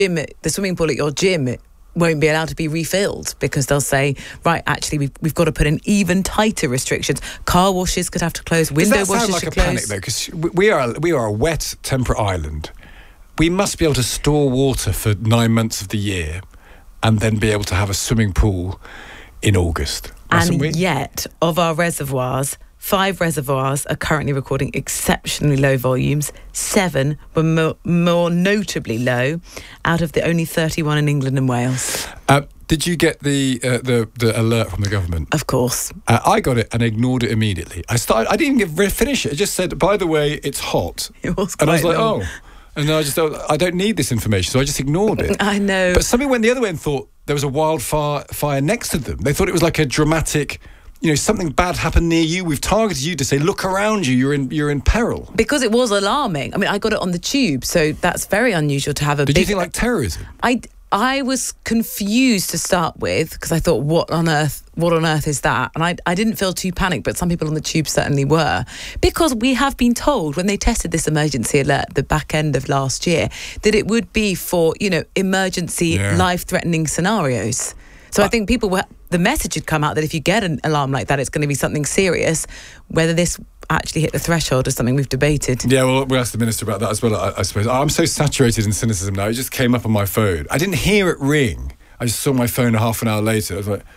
the swimming pool at your gym won't be allowed to be refilled because they'll say, right, actually, we've got to put in even tighter restrictions. Car washes could have to close. Window washes sound like should a close. panic, though? Because we are a wet, temperate island. We must be able to store water for 9 months of the year and then be able to have a swimming pool in August, mustn't we? And yet, of our reservoirs, 5 reservoirs are currently recording exceptionally low volumes. 7 were more notably low out of the only 31 in England and Wales. Did you get the alert from the government? Of course. I got it and ignored it immediately. I didn't even finish it. It just said, by the way, it's hot. It was quite and I was like, long. oh. And then I don't need this information, so I just ignored it. I know. But somebody went the other way and thought there was a wildfire next to them. They thought it was like a dramatic, something bad happened near you. We've targeted you to say, look around you. You're in peril. Because it was alarming. I mean, I got it on the tube, so that's very unusual to have a Did you think like terrorism? I was confused to start with because I thought, what on earth is that? And I didn't feel too panicked, but some people on the tube certainly were, because we have been told when they tested this emergency alert at the back end of last year that it would be for, emergency life-threatening scenarios. So I think the message had come out that if you get an alarm like that, it's going to be something serious. Whether this actually hit the threshold is something we've debated. Yeah, well, we'll ask the minister about that as well, I suppose. I'm so saturated in cynicism now. It just came up on my phone. I didn't hear it ring. I just saw my phone half an hour later. I was like,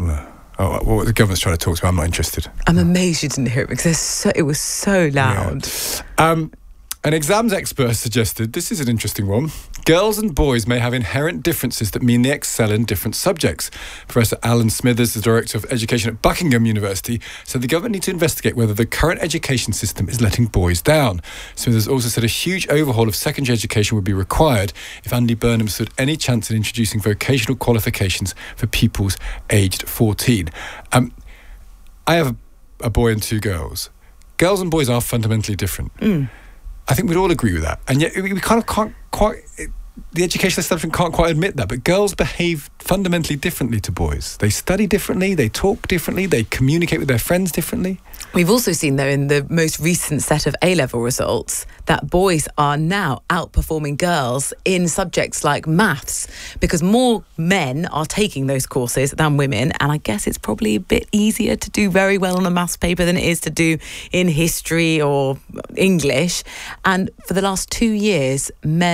well, the government's trying to talk to me. I'm not interested. I'm amazed you didn't hear it because it was so loud. Yeah. An exams expert suggested, this is an interesting one, girls and boys may have inherent differences that mean they excel in different subjects. Professor Alan Smithers, the Director of Education at Buckingham University, said the government need to investigate whether the current education system is letting boys down. Smithers also said a huge overhaul of secondary education would be required if Andy Burnham stood any chance in introducing vocational qualifications for pupils aged 14. I have a boy and 2 girls. Girls and boys are fundamentally different. I think we'd all agree with that. And yet we kind of can't quite... The educational establishment can't quite admit that, but girls behave fundamentally differently to boys. They study differently, they talk differently, they communicate with their friends differently. We've also seen, though, in the most recent set of A-level results, that boys are now outperforming girls in subjects like maths, because more men are taking those courses than women, and I guess it's probably a bit easier to do very well on a maths paper than it is to do in history or English. And for the last 2 years,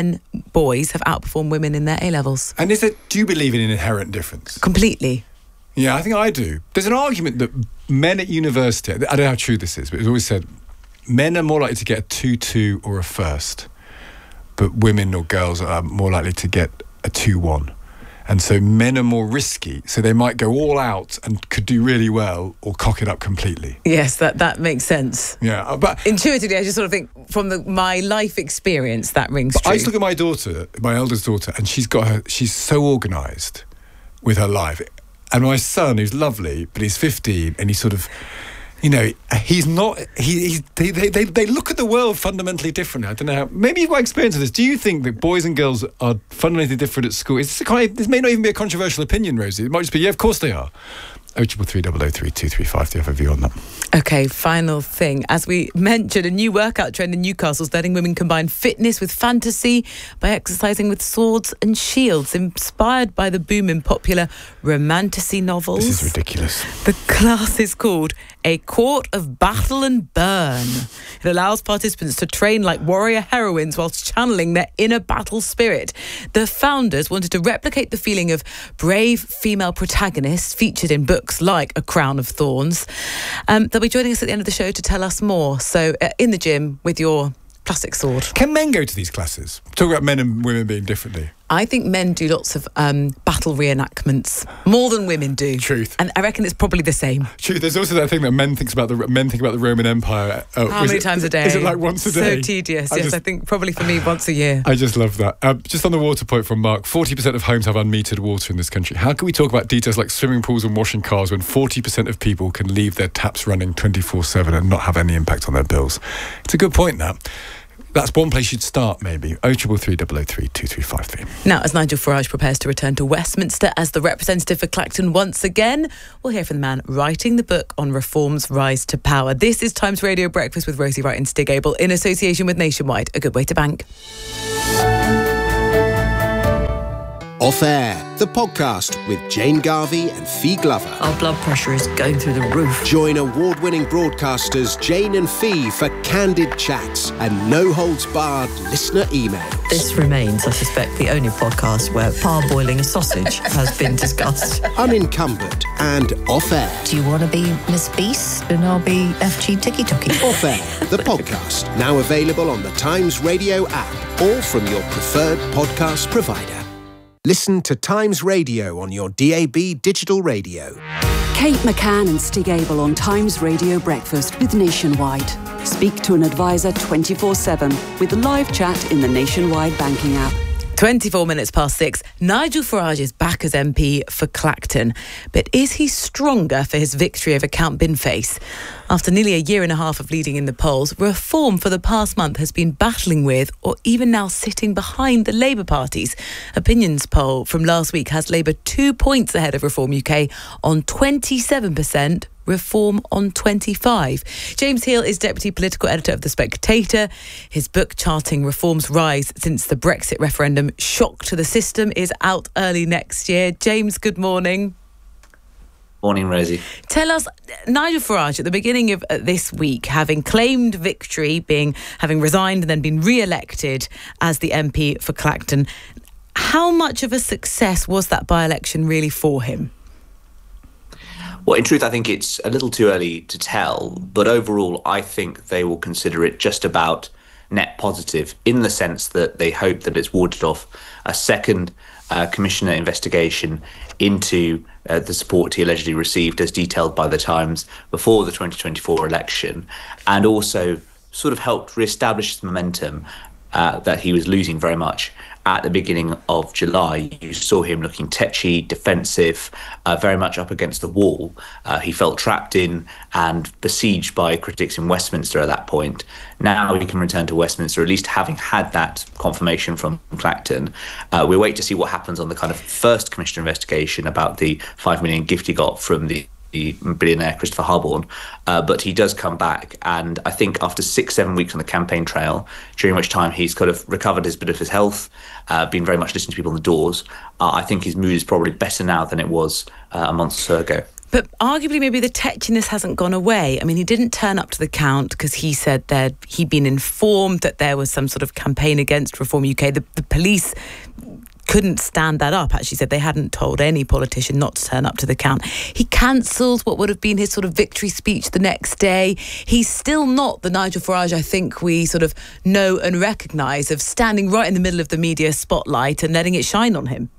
boys have outperformed women in their A-levels. And do you believe in an inherent difference? Completely. Yeah, I think I do. There's an argument that men at university, I don't know how true this is, but it's always said men are more likely to get a 2-2 or a first, but women or girls are more likely to get a 2-1. And so men are more risky, so they might go all out and could do really well or cock it up completely. Yes, that makes sense. Yeah, but intuitively, I just sort of think from my life experience that rings true. I just look at my daughter, my eldest daughter, and she's so organised with her life. And my son, who's lovely, but he's 15, and he's sort of, he's not. They look at the world fundamentally differently. I don't know how. Maybe you've got experience of this. Do you think that boys and girls are fundamentally different at school? This may not even be a controversial opinion, Rosie. It might just be, yeah, of course they are. 033003235. Do you have a view on that? Okay, final thing. As we mentioned, a new workout trend in Newcastle is letting women combine fitness with fantasy by exercising with swords and shields, inspired by the boom in popular romantasy novels. This is ridiculous. The class is called A Court of Battle and Burn. It allows participants to train like warrior heroines whilst channeling their inner battle spirit. The founders wanted to replicate the feeling of brave female protagonists featured in books like A Crown of Thorns. They'll be joining us at the end of the show to tell us more. So in the gym with your plastic sword. Can men go to these classes? Talk about men and women being differently. I think men do lots of battle reenactments more than women do. Truth. And I reckon it's probably the same. Truth. There's also that thing that men think about the Roman Empire. How many times a day? Is it like once a day? So tedious. I think probably for me once a year. I just love that. Just on the water point from Mark, 40% of homes have unmetered water in this country. How can we talk about details like swimming pools and washing cars when 40% of people can leave their taps running 24/7 and not have any impact on their bills? It's a good point, that. That's one place you'd start, maybe. 033003235. Now, as Nigel Farage prepares to return to Westminster as the representative for Clacton once again, we'll hear from the man writing the book on reform's rise to power. This is Times Radio Breakfast with Rosie Wright and Stig Abel in association with Nationwide, a good way to bank. Off Air, the podcast with Jane Garvey and Fee Glover. Our blood pressure is going through the roof. Join award-winning broadcasters Jane and Fee for candid chats and no-holds-barred listener emails. This remains, I suspect, the only podcast where parboiling a sausage has been discussed. Unencumbered and Off Air. Do you want to be Miss Beast and I'll be FG Tiki Toki? Off Air, the podcast, now available on the Times Radio app or from your preferred podcast provider. Listen to Times Radio on your DAB digital radio. Kate McCann and Stig Abel on Times Radio Breakfast with Nationwide. Speak to an advisor 24/7 with live chat in the Nationwide banking app. 24 minutes past 6. Nigel Farage is back as MP for Clacton. But is he stronger for his victory over Count Binface? After nearly a year and a half of leading in the polls, Reform for the past month has been battling with, or even now sitting behind, the Labour parties. Opinions poll from last week has Labour 2 points ahead of Reform UK on 27%. Reform on 25. James Heal is Deputy Political Editor of The Spectator. His book charting Reform's rise since the Brexit referendum shock to the system is out early next year. James, good morning. Morning, Rosie. Tell us, Nigel Farage, at the beginning of this week, having claimed victory, having resigned and then been re-elected as the MP for Clacton, how much of a success was that by-election really for him? Well, in truth, I think it's a little too early to tell, but overall, I think they will consider it just about net positive in the sense that they hope that it's warded off a second commissioner investigation into the support he allegedly received as detailed by the Times before the 2024 election, and also sort of helped re-establish the momentum that he was losing very much at the beginning of July. You saw him looking tetchy, defensive, very much up against the wall. He felt trapped in and besieged by critics in Westminster at that point. Now he can return to Westminster, at least having had that confirmation from Clacton. We wait to see what happens on the kind of first commissioner investigation about the 5 million gift he got from the billionaire Christopher Harborne, but he does come back, and I think after 6-7 weeks on the campaign trail, during which time he's kind of recovered a bit of his health, been very much listening to people on the doors, I think his mood is probably better now than it was a month or so ago. But arguably maybe the tetchiness hasn't gone away. I mean, he didn't turn up to the count because he said that he'd been informed that there was some sort of campaign against Reform UK. The police couldn't stand that up, actually said they hadn't told any politician not to turn up to the count. He cancelled what would have been his sort of victory speech the next day. He's still not the Nigel Farage I think we sort of know and recognise, of standing right in the middle of the media spotlight and letting it shine on him.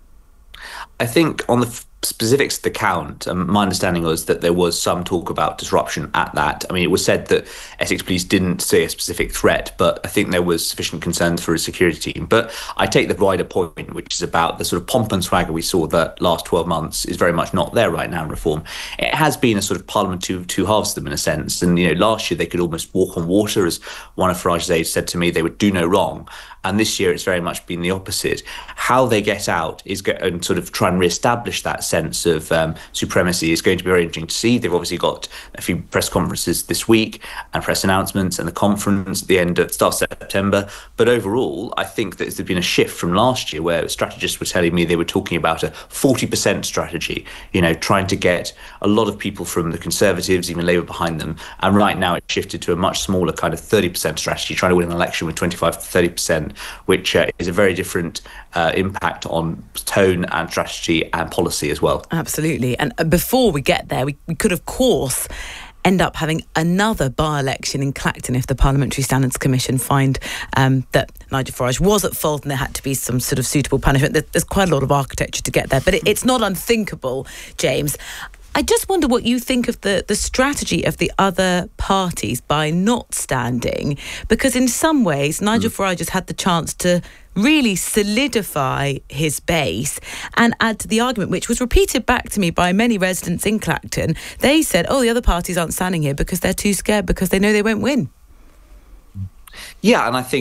I think on the specifics of the count, my understanding was that there was some talk about disruption at that. I mean, it was said that Essex Police didn't see a specific threat, but I think there was sufficient concern for his security team. But I take the wider point, which is about the sort of pomp and swagger we saw the last 12 months is very much not there right now in Reform. It has been a sort of parliament two halves of them in a sense. And, last year they could almost walk on water, as one of Farage's aides said to me, they would do no wrong. And this year it's very much been the opposite. How they get out is and sort of try and re-establish that sense of supremacy is going to be very interesting to see. They've obviously got a few press conferences this week and press announcements and the conference at the start of September. But overall, I think that there's been a shift from last year where strategists were telling me they were talking about a 40% strategy, trying to get a lot of people from the Conservatives, even Labour behind them. And right now it's shifted to a much smaller kind of 30% strategy, trying to win an election with 25 to 30%, which is a very different impact on tone and strategy and policy as well. Absolutely. And before we get there, we could, of course, end up having another by-election in Clacton if the Parliamentary Standards Commission find that Nigel Farage was at fault and there had to be some sort of suitable punishment. There's quite a lot of architecture to get there, but it's not unthinkable, James. I just wonder what you think of the strategy of the other parties by not standing, because in some ways Nigel Farage has had the chance to really solidify his base and add to the argument, which was repeated back to me by many residents in Clacton. They said, the other parties aren't standing here because they're too scared, because they know they won't win. Yeah, and I think that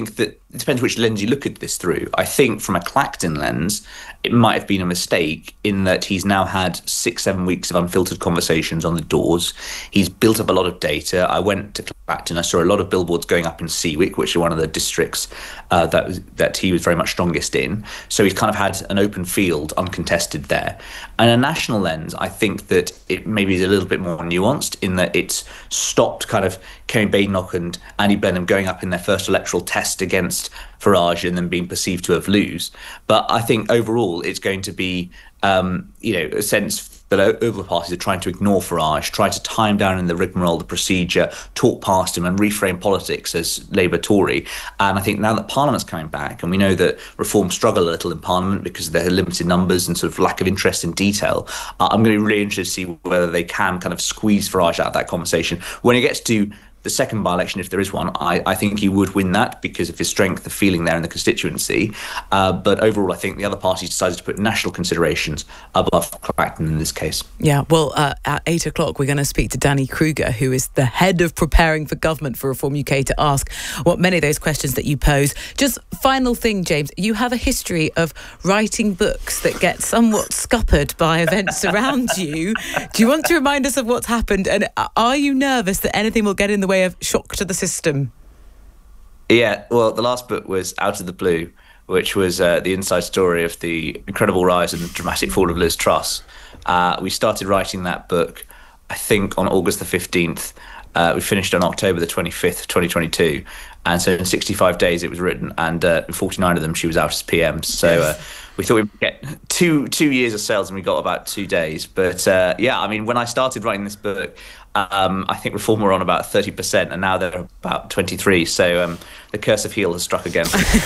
it depends which lens you look at this through. I think from a Clacton lens, it might have been a mistake in that he's now had 6-7 weeks of unfiltered conversations on the doors. He's built up a lot of data. I went to Clacton. I saw a lot of billboards going up in Seawick, which are one of the districts that he was very much strongest in. So he's kind of had an open field, uncontested there. And a national lens, I think that it maybe is a little bit more nuanced in that it's stopped kind of Kemi Badenoch and Andy Blenheim going up in their first electoral test against Farage and then being perceived to have lose. But I think overall it's going to be, a sense that all the parties are trying to ignore Farage, try to tie him down in the rigmarole, the procedure, talk past him and reframe politics as Labour-Tory. And I think now that Parliament's coming back, and we know that Reform struggle a little in Parliament because of their limited numbers and sort of lack of interest in detail, I'm going to be really interested to see whether they can kind of squeeze Farage out of that conversation. When it gets to the second by-election, if there is one, I think he would win that because of his strength, the feeling there in the constituency. But overall, I think the other parties decided to put national considerations above Clacton in this case. Yeah, well, at 8 o'clock, we're going to speak to Danny Kruger, who is the head of preparing for government for Reform UK, to ask what many of those questions that you pose. Just final thing, James, you have a history of writing books that get somewhat scuppered by events around you. Do you want to remind us of what's happened? And are you nervous that anything will get in the way of shock to the system? Yeah, well, the last book was Out of the Blue, which was the inside story of the incredible rise and dramatic fall of Liz Truss. We started writing that book, I think, on August the 15th. We finished on October the 25th, 2022. And so in 65 days it was written, and in 49 of them she was out as PM. So we thought we'd get two years of sales, and we got about 2 days. But I mean, when I started writing this book, I think Reform were on about 30%, and now they're about 23%. So the curse of Heal has struck again.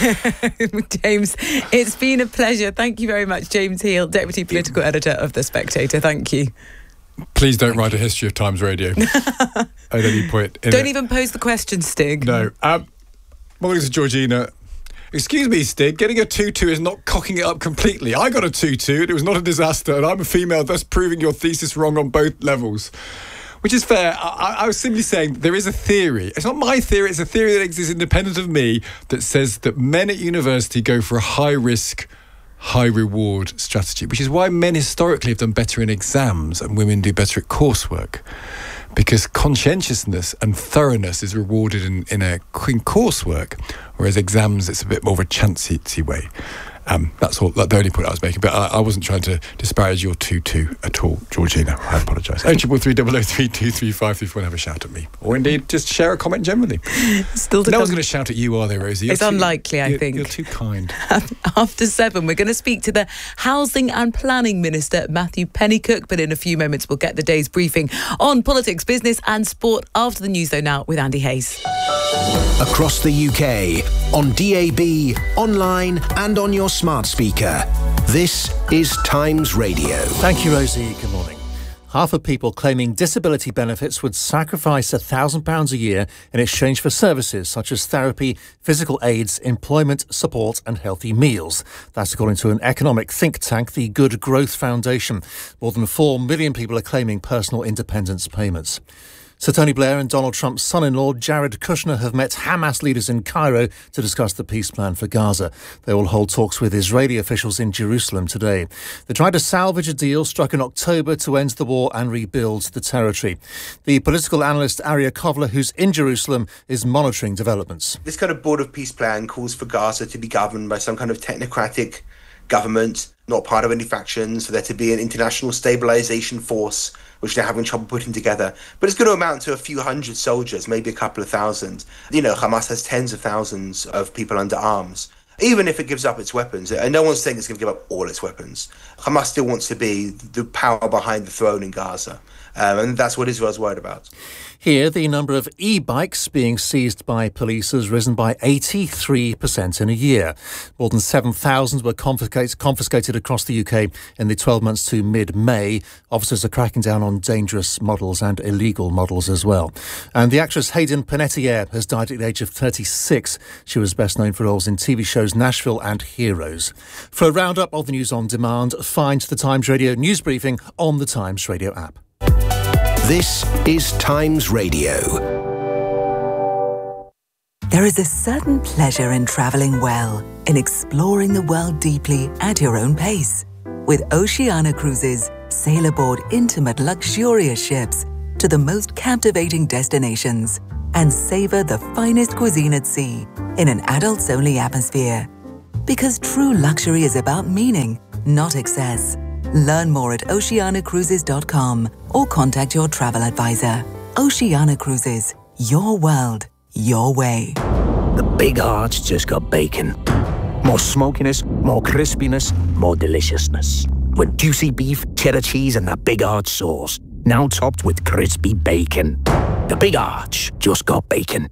James, it's been a pleasure. Thank you very much, James Heal, Deputy Political Editor of The Spectator. Thank you. Please don't write a history of Times Radio at any point. Don't even pose the question, Stig. No. Morning to Georgina. Excuse me, Stig, getting a 2-2 is not cocking it up completely. I got a 2-2 and it was not a disaster, and I'm a female, thus proving your thesis wrong on both levels. Which is fair. I was simply saying there is a theory. It's not my theory, it's a theory that exists independent of me that says that men at university go for a high-risk, high-reward strategy, which is why men historically have done better in exams and women do better at coursework. Because conscientiousness and thoroughness is rewarded in coursework, whereas exams, it's a bit more of a chancy way. That's all. That's the only point I was making. But I wasn't trying to disparage your 2-2 at all, Georgina. I apologise. 033003235 if you want to have a shout at me, or indeed just share a comment generally. Still, no one's going to shout at you, are they, Rosie? It's unlikely, I think. You're too kind. After 7, we're going to speak to the Housing and Planning Minister, Matthew Pennycook. But in a few moments, we'll get the day's briefing on politics, business and sport. After the news, though, now with Andy Hayes. Across the UK, on DAB, online and on your smart speaker. This is Times Radio. Thank you, Rosie. Good morning. Half of people claiming disability benefits would sacrifice £1,000 a year in exchange for services such as therapy, physical aids, employment support and healthy meals. That's according to an economic think tank, the Good Growth Foundation. More than 4 million people are claiming personal independence payments. Sir Tony Blair and Donald Trump's son-in-law, Jared Kushner, have met Hamas leaders in Cairo to discuss the peace plan for Gaza. They will hold talks with Israeli officials in Jerusalem today. They tried to salvage a deal struck in October to end the war and rebuild the territory. The political analyst Arya Kovler, who's in Jerusalem, is monitoring developments. This kind of Board of Peace plan calls for Gaza to be governed by some kind of technocratic government, not part of any factions, for there to be an international stabilisation force, which they're having trouble putting together. But it's going to amount to a few hundred soldiers, maybe a couple of thousand. You know, Hamas has tens of thousands of people under arms. Even if it gives up its weapons, and no one's saying it's going to give up all its weapons, Hamas still wants to be the power behind the throne in Gaza. And that's what Israel's worried about. Here, the number of e-bikes being seized by police has risen by 83% in a year. More than 7,000 were confiscated across the UK in the 12 months to mid-May. Officers are cracking down on dangerous models and illegal models as well. And the actress Hayden Panettiere has died at the age of 36. She was best known for roles in TV shows Nashville and Heroes. For a roundup of the news on demand, find the Times Radio news briefing on the Times Radio app. This is Times Radio. There is a certain pleasure in travelling well, in exploring the world deeply at your own pace. With Oceania Cruises, sail aboard intimate, luxurious ships to the most captivating destinations and savour the finest cuisine at sea in an adults-only atmosphere. Because true luxury is about meaning, not excess. Learn more at oceanacruises.com or contact your travel advisor. Oceania Cruises, your world, your way. The Big Arch just got bacon. More smokiness, more crispiness, more deliciousness. With juicy beef, cheddar cheese, and that Big Arch sauce. Now topped with crispy bacon. The Big Arch just got bacon.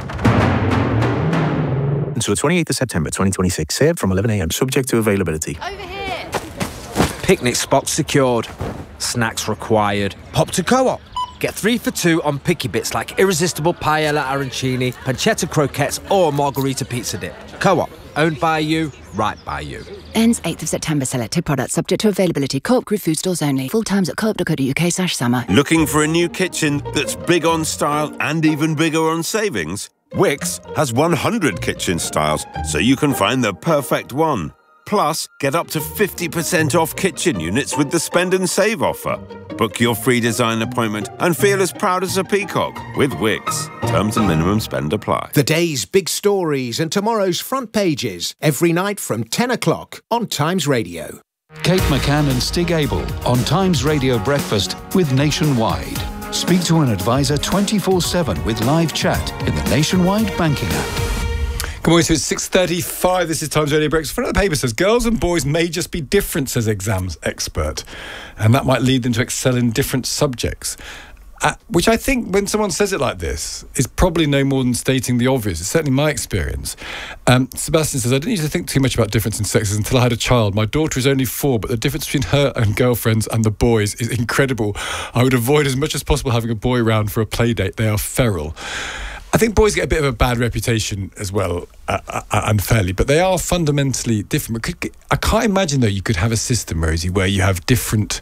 Until the 28th of September 2026. Served from 11 a.m. Subject to availability. Over here. Picnic spots secured. Snacks required. Pop to Co-op. Get 3 for 2 on picky bits like irresistible paella arancini, pancetta croquettes, or margarita pizza dip. Co-op. Owned by you, right by you. Ends 8th of September. Selected products subject to availability. Co-op Group food stores only. Full times at co-op.co.uk/summer. Looking for a new kitchen that's big on style and even bigger on savings? Wickes has 100 kitchen styles, so you can find the perfect one. Plus, get up to 50% off kitchen units with the Spend and Save offer. Book your free design appointment and feel as proud as a peacock with Wickes. Terms and minimum spend apply. The day's big stories and tomorrow's front pages every night from 10 o'clock on Times Radio. Kate McCann and Stig Abel on Times Radio Breakfast with Nationwide. Speak to an advisor 24/7 with live chat in the Nationwide banking app. Good morning, so it's 6:35. This is Times Radio Breakfast. Front of the paper says, girls and boys may just be different, says exams expert. And that might lead them to excel in different subjects. Which I think, when someone says it like this, is probably no more than stating the obvious. It's certainly my experience. Sebastian says, I didn't used to think too much about difference in sexes until I had a child. My daughter is only 4, but the difference between her and girlfriends and the boys is incredible. I would avoid as much as possible having a boy around for a play date. They are feral. I think boys get a bit of a bad reputation as well, unfairly, but they are fundamentally different. I can't imagine, though, you could have a system, Rosie, where you have different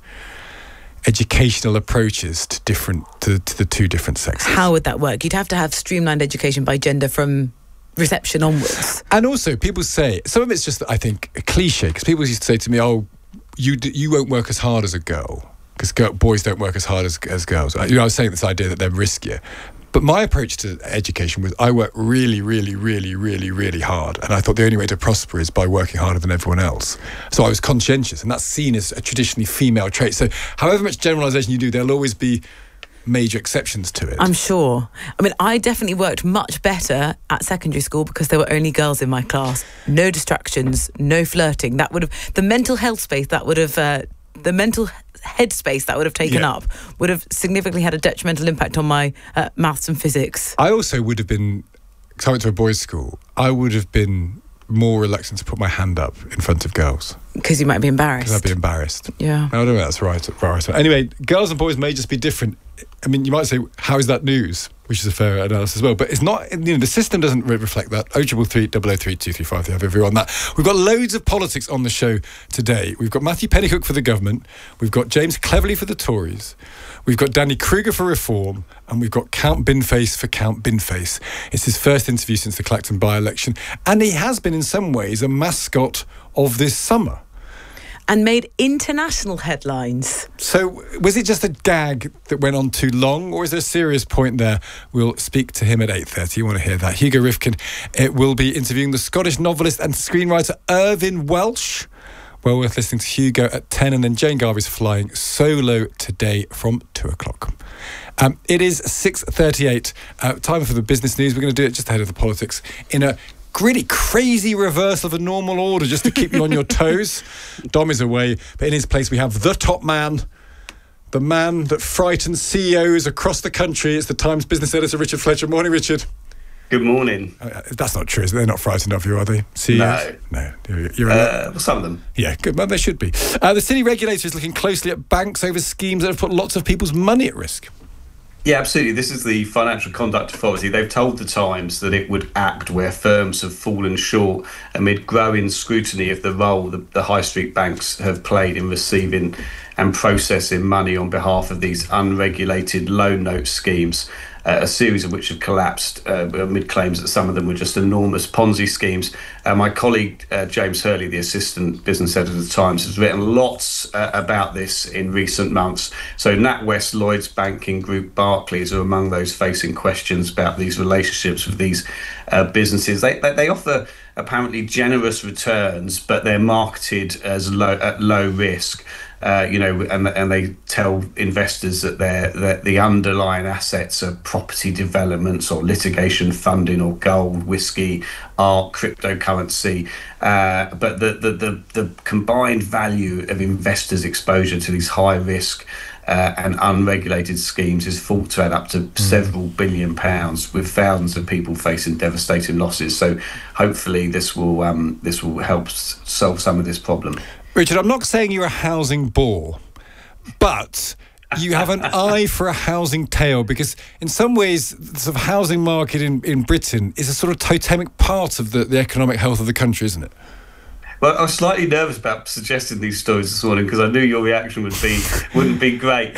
educational approaches to the two different sexes. How would that work? You'd have to have streamlined education by gender from reception onwards. And also, people say, some of it's just, I think, a cliche, because people used to say to me, oh, you won't work as hard as a girl, because boys don't work as hard as girls. I was saying this idea that they're riskier. But my approach to education was I work really, really, really, really, really hard. And I thought the only way to prosper is by working harder than everyone else. So I was conscientious, and that's seen as a traditionally female trait. So however much generalisation you do, there'll always be major exceptions to it. I'm sure. I mean, I definitely worked much better at secondary school because there were only girls in my class. No distractions, no flirting. That would have, the mental health space that would have, the mental headspace that would have taken up would have significantly had a detrimental impact on my maths and physics. I also would have been, because I went to a boys' school, I would have been more reluctant to put my hand up in front of girls. Because you might be embarrassed. Because I'd be embarrassed. Yeah. I don't know if that's right. Anyway, girls and boys may just be different. I mean, you might say, how is that news? Which is a fair analysis as well. But it's not, the system doesn't reflect that. 0333 003 235, they have everyone on that. We've got loads of politics on the show today. We've got Matthew Pennycook for the government. We've got James Cleverly for the Tories. We've got Danny Kruger for Reform. And we've got Count Binface for Count Binface. It's his first interview since the Clacton by-election. And he has been, in some ways, a mascot of this summer. And made international headlines. So was it just a gag that went on too long, or is there a serious point there? We'll speak to him at 8:30. You want to hear that. Hugo Rifkin will be interviewing the Scottish novelist and screenwriter Irvine Welsh. Well worth listening to Hugo at 10, and then Jane Garvey's flying solo today from 2 o'clock. It is 6:38. Time for the business news. We're going to do it just ahead of the politics in a really crazy reversal of a normal order, just to keep you on your toes. Dom is away, but in his place we have the top man, the man that frightens CEOs across the country. It's the Times business editor, Richard Fletcher. Morning, Richard. Good morning. That's not true, is it? They're not frightened of you, are they? CEOs? No. You're some of them. Yeah, good. Well, they should be. The city regulator is looking closely at banks over schemes that have put lots of people's money at risk. Yeah, absolutely. This is the Financial Conduct Authority. They've told the Times that it would act where firms have fallen short amid growing scrutiny of the role the high street banks have played in receiving and processing money on behalf of these unregulated loan note schemes. a series of which have collapsed amid claims that some of them were just enormous Ponzi schemes. My colleague James Hurley, the assistant business editor of the Times, has written lots about this in recent months. So NatWest, Lloyds Banking Group, Barclays are among those facing questions about these relationships with these businesses. They offer apparently generous returns, but they're marketed as low risk. And they tell investors that the underlying assets are property developments or litigation funding or gold, whiskey, art, cryptocurrency. But the combined value of investors' exposure to these high risk and unregulated schemes is thought to add up to several £1 billion, with thousands of people facing devastating losses. So hopefully this will help solve some of this problem. Richard, I'm not saying you're a housing bore, but you have an eye for a housing tale, because in some ways the sort of housing market in Britain is a sort of totemic part of the economic health of the country, isn't it? Well, I was slightly nervous about suggesting these stories this morning because I knew your reaction wouldn't be great.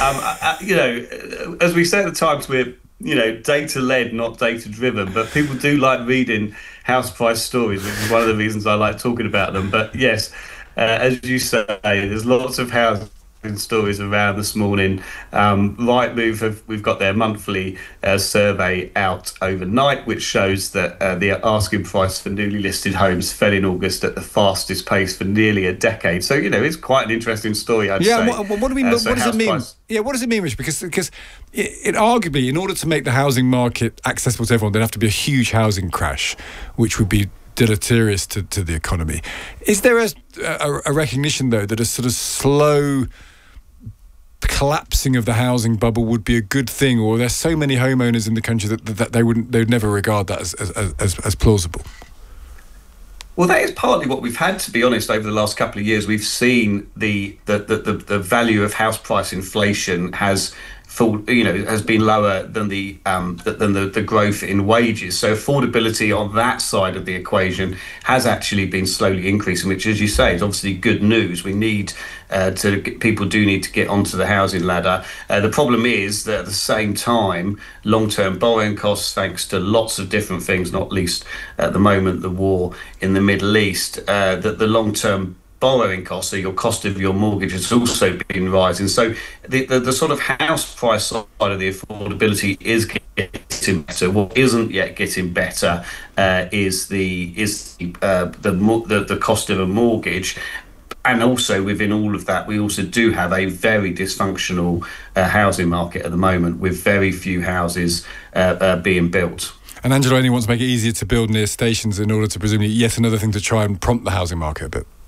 As we say at the Times, we're data-led, not data-driven, but people do like reading house price stories, which is one of the reasons I like talking about them. But yes, as you say, there's lots of housing stories around this morning. Rightmove, we've got their monthly survey out overnight, which shows that the asking price for newly listed homes fell in August at the fastest pace for nearly a decade. So, it's quite an interesting story, I'd say. Yeah, what do we mean? What does it mean? Yeah, what does it mean, Rich? Because it arguably, in order to make the housing market accessible to everyone, there'd have to be a huge housing crash, which would be deleterious to the economy. Is there a recognition, though, that a sort of slow collapsing of the housing bubble would be a good thing, or there's so many homeowners in the country that they would never regard that as plausible? Well, that is partly what we've had, to be honest, over the last couple of years. We've seen the value of house price inflation has been lower than the growth in wages. So affordability on that side of the equation has actually been slowly increasing, which, as you say, is obviously good news. We need people do need to get onto the housing ladder. The problem is that at the same time, long-term borrowing costs, thanks to lots of different things, not least at the moment the war in the Middle East, that the long-term borrowing costs, so your cost of your mortgage, has also been rising. So the sort of house price side of the affordability is getting better. What isn't yet getting better is the cost of a mortgage. And also within all of that, we also do have a very dysfunctional housing market at the moment, with very few houses being built. And Angela only wants to make it easier to build near stations in order to presumably yet another thing to try and prompt the housing market a bit.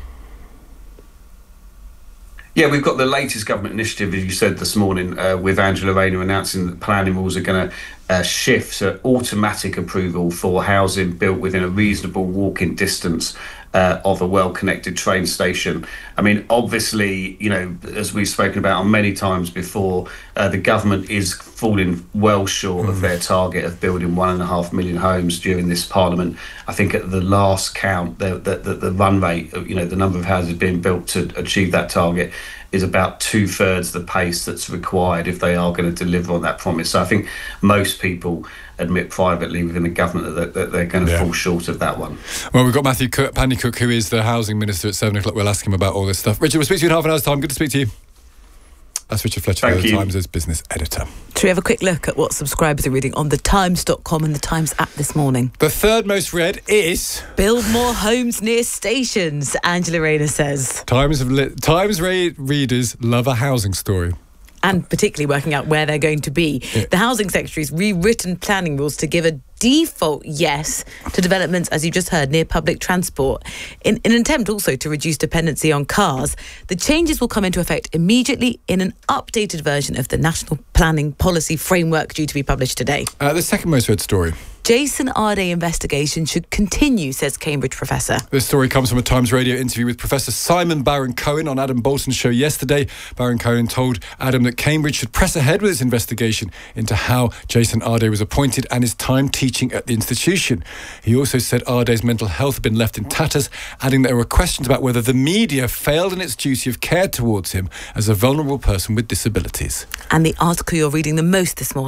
Yeah, we've got the latest government initiative, as you said this morning, with Angela Rayner announcing that planning rules are going to shift to automatic approval for housing built within a reasonable walking distance of a well-connected train station. I mean, obviously, as we've spoken about many times before, the government is falling well short of their target of building 1.5 million homes during this Parliament. I think at the last count, the run rate, the number of houses being built to achieve that target is about 2/3 the pace that's required if they are going to deliver on that promise. So I think most people admit privately within the government that they're going to fall short of that one. Well, we've got Matthew Pandycook, who is the Housing Minister, at 7 o'clock. We'll ask him about all this stuff. Richard, we'll speak to you in half an hour's time. Good to speak to you. That's Richard Fletcher, the Times' business editor. Should we have a quick look at what subscribers are reading on thetimes.com and the Times app this morning? The third most read is... Build more homes near stations, Angela Rayner says. Times readers love a housing story. And particularly working out where they're going to be. Yeah. The Housing Secretary's rewritten planning rules to give a default yes to developments, as you just heard, near public transport, in an attempt also to reduce dependency on cars. The changes will come into effect immediately in an updated version of the National Planning Policy Framework due to be published today. The second most read story. Jason Arday investigation should continue, says Cambridge professor. This story comes from a Times Radio interview with Professor Simon Baron-Cohen on Adam Bolton's show yesterday. Baron-Cohen told Adam that Cambridge should press ahead with its investigation into how Jason Arday was appointed and his time teaching at the institution. He also said Arday's mental health had been left in tatters, adding that there were questions about whether the media failed in its duty of care towards him as a vulnerable person with disabilities. And the article you're reading the most this morning.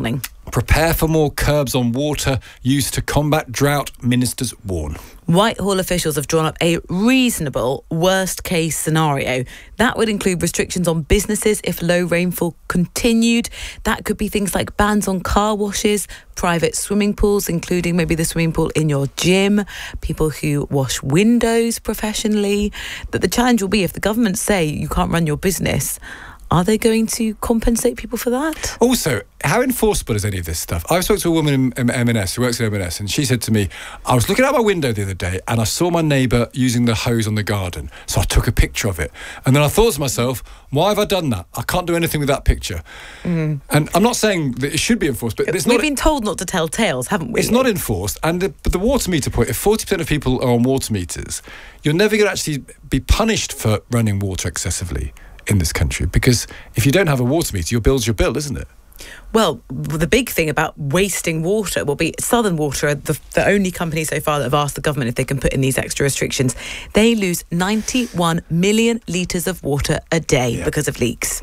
Prepare for more curbs on water used to combat drought, ministers warn. Whitehall officials have drawn up a reasonable worst-case scenario. That would include restrictions on businesses if low rainfall continued. That could be things like bans on car washes, private swimming pools, including maybe the swimming pool in your gym, people who wash windows professionally. But the challenge will be if the government say you can't run your business, are they going to compensate people for that? Also, how enforceable is any of this stuff? I spoke to a woman in M&S who works in M&S, and she said to me, I was looking out my window the other day and I saw my neighbour using the hose on the garden. So I took a picture of it. And then I thought to myself, why have I done that? I can't do anything with that picture. And I'm not saying that it should be enforced, but we've been told not to tell tales, haven't we? It's not enforced. And the water meter point, if 40% of people are on water meters, you're never going to actually be punished for running water excessively in this country, because if you don't have a water meter, your bill's your bill, isn't it? Well, the big thing about wasting water will be Southern Water are the only company so far that have asked the government if they can put in these extra restrictions. They lose 91 million litres of water a day because of leaks.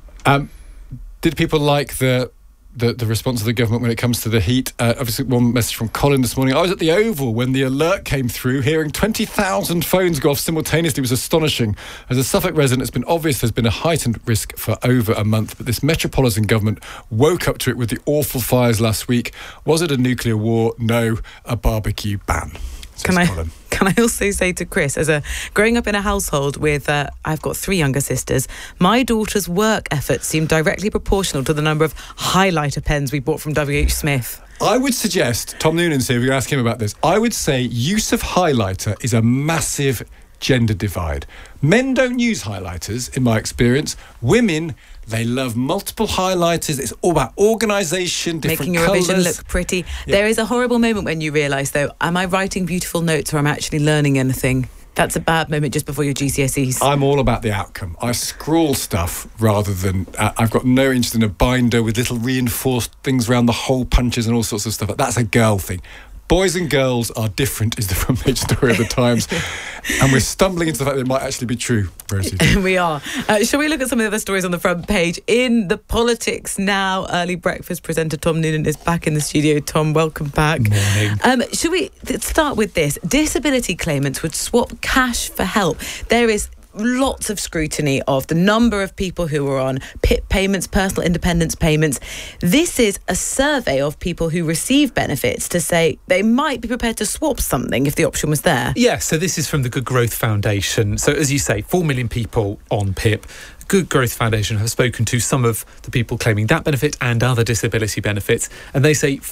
Did people like the response of the government when it comes to the heat? Obviously, one message from Colin this morning. I was at the Oval when the alert came through. Hearing 20,000 phones go off simultaneously was astonishing. As a Suffolk resident, it's been obvious there's been a heightened risk for over a month, but this metropolitan government woke up to it with the awful fires last week. Was it a nuclear war? No, a barbecue ban. Can I also say to Chris, growing up in a household with, I've got 3 younger sisters, my daughter's work efforts seem directly proportional to the number of highlighter pens we bought from WH Smith. I would suggest, Tom Noonan's here, if you ask him about this, I would say use of highlighter is a massive gender divide. Men don't use highlighters, in my experience. Women, they love multiple highlighters. It's all about organisation, different making your colours. revision look pretty. Yeah. There is a horrible moment when you realise, though, am I writing beautiful notes or am I actually learning anything? That's a bad moment just before your GCSEs. I'm all about the outcome. I scrawl stuff rather than... I've got no interest in a binder with little reinforced things around the hole punches and all sorts of stuff. That's a girl thing. Boys and girls are different is the front page story of the Times. And we're stumbling into the fact that it might actually be true, Rosie. We are. Shall we look at some of the other stories on the front page? In the Politics Now, early breakfast presenter Tom Noonan is back in the studio. Tom, welcome back. Morning. Shall we start with this? Disability claimants would swap cash for help. There is lots of scrutiny of the number of people who are on PIP payments, personal independence payments. This is a survey of people who receive benefits to say they might be prepared to swap something if the option was there. Yeah, so this is from the Good Growth Foundation. So as you say, 4 million people on PIP. Good Growth Foundation have spoken to some of the people claiming that benefit and other disability benefits, and they say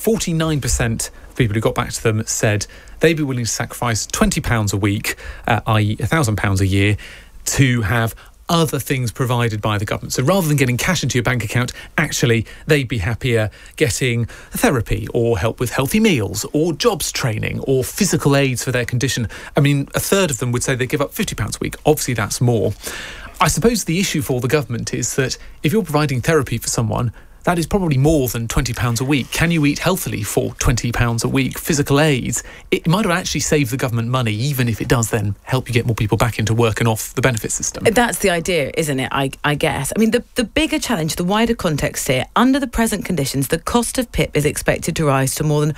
49% of people who got back to them said they'd be willing to sacrifice £20 a week, i.e. £1,000 a year, to have other things provided by the government. So rather than getting cash into your bank account, actually they'd be happier getting therapy or help with healthy meals or jobs training or physical aids for their condition. I mean, a third of them would say they give up £50 a week. Obviously that's more. I suppose the issue for the government is that if you're providing therapy for someone, that is probably more than £20 a week. Can you eat healthily for £20 a week? Physical aids, it might have actually saved the government money, even if it does then help you get more people back into work and off the benefit system. That's the idea, isn't it? I guess. I mean, the bigger challenge, the wider context here, under the present conditions, the cost of PIP is expected to rise to more than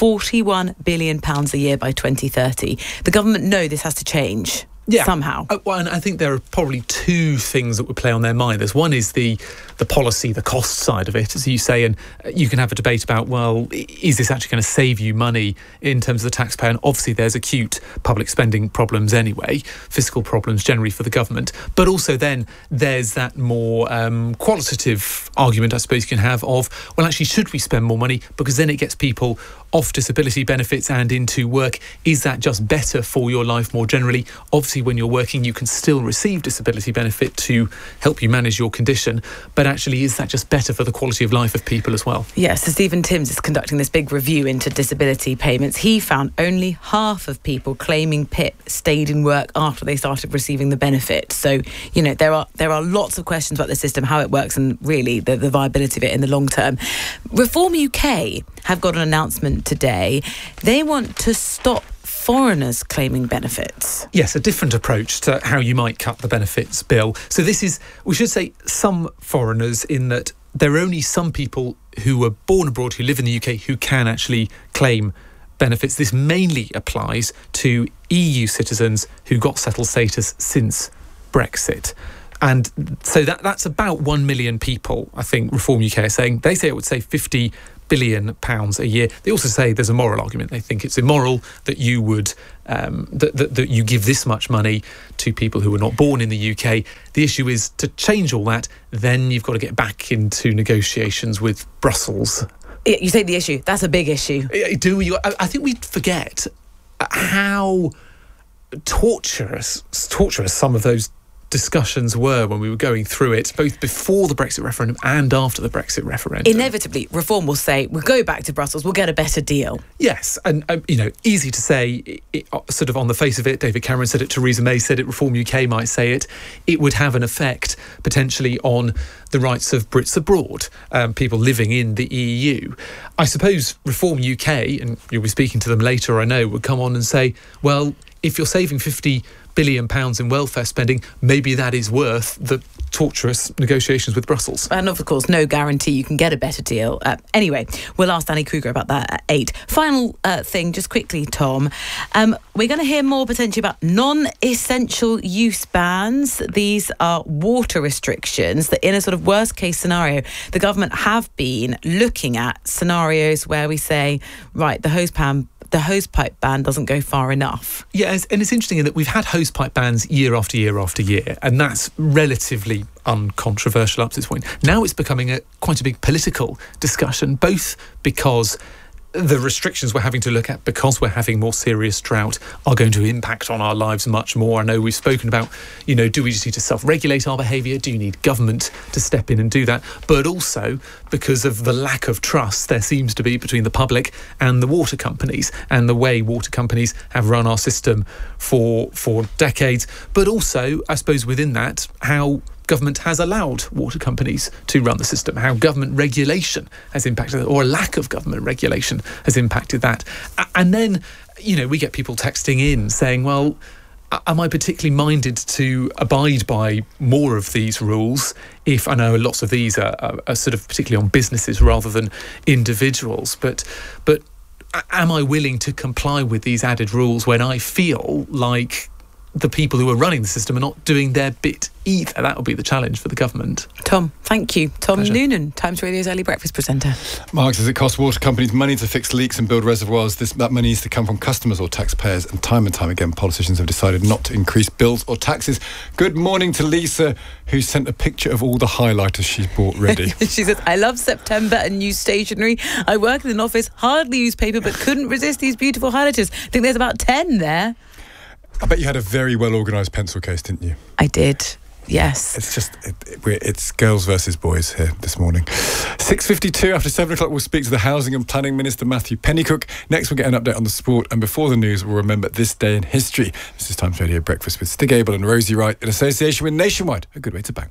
£41 billion a year by 2030. The government know this has to change. Yeah. Somehow. Well, and I think there are probably 2 things that would play on their mind. There's one is the policy, the cost side of it, as you say, and you can have a debate about, well, is this actually going to save you money in terms of the taxpayer? And obviously there's acute public spending problems anyway, fiscal problems generally for the government. But also then there's that more qualitative argument, I suppose you can have of, well, actually, should we spend more money? Because then it gets people off disability benefits and into work. Is that just better for your life more generally? Obviously, when you're working, you can still receive disability benefit to help you manage your condition. But actually, is that just better for the quality of life of people as well? Yes, so Stephen Timms is conducting this big review into disability payments. He found only half of people claiming PIP stayed in work after they started receiving the benefit. So, you know, there are lots of questions about the system, how it works, and really the viability of it in the long term. Reform UK have got an announcement today. They want to stop foreigners claiming benefits. Yes, a different approach to how you might cut the benefits bill. So this is, we should say, some foreigners, in that there are only some people who were born abroad, who live in the UK, who can actually claim benefits. This mainly applies to EU citizens who got settled status since Brexit. And so that's about 1 million people, I think Reform UK are saying. They say it would save £50 billion a year. They also say there's a moral argument. They think it's immoral that you would that you give this much money to people who were not born in the UK. The issue is to change all that, then you've got to get back into negotiations with Brussels. You say the issue. That's a big issue. Do you? I think we forget how torturous some of those discussions were when we were going through it, both before the Brexit referendum and after the Brexit referendum. Inevitably, Reform will say, we'll go back to Brussels, we'll get a better deal. Yes, and, easy to say, sort of on the face of it. David Cameron said it, Theresa May said it, Reform UK might say it. It would have an effect, potentially, on the rights of Brits abroad, people living in the EU. I suppose Reform UK, and you'll be speaking to them later, I know, would come on and say, well, if you're saving £50 billion in welfare spending, maybe that is worth the torturous negotiations with Brussels. And of course, no guarantee you can get a better deal. Anyway, we'll ask Danny Kruger about that at 8. Final thing, just quickly, Tom. We're going to hear more potentially about non-essential use bans. These are water restrictions that, in a sort of worst case scenario, the government have been looking at scenarios where we say, right, the hosepipe ban doesn't go far enough. Yeah, and it's interesting in that we've had hosepipe bans year after year after year, and that's relatively uncontroversial up to this point. Now it's becoming quite a big political discussion, both because the restrictions we're having to look at, because we're having more serious drought, are going to impact on our lives much more. I know we've spoken about, do we just need to self-regulate our behaviour? Do you need government to step in and do that? But also because of the lack of trust there seems to be between the public and the water companies, and the way water companies have run our system for decades. But also, I suppose within that, how government has allowed water companies to run the system, how government regulation has impacted that, or a lack of government regulation has impacted that. And then, we get people texting in saying, well, am I particularly minded to abide by more of these rules if I know lots of these are sort of particularly on businesses rather than individuals, but am I willing to comply with these added rules when I feel like the people who are running the system are not doing their bit either? That will be the challenge for the government. Tom, thank you. Tom Pleasure. Noonan, Times Radio's early breakfast presenter. Mark says it costs water companies money to fix leaks and build reservoirs. That money needs to come from customers or taxpayers, and time again politicians have decided not to increase bills or taxes. Good morning to Lisa, who sent a picture of all the highlighters she's bought ready. She says, I love September and new stationery. I work in an office, hardly use paper, but couldn't resist these beautiful highlighters. I think there's about 10 there. I bet you had a very well-organised pencil case, didn't you? I did, yes. It's just, it's girls versus boys here this morning. 6:52, after 7 o'clock, we'll speak to the Housing and Planning Minister, Matthew Pennycook. Next, we'll get an update on the sport. And before the news, we'll remember this day in history. This is Times Radio Breakfast with Stig Abel and Rosie Wright in association with Nationwide. A good way to bank.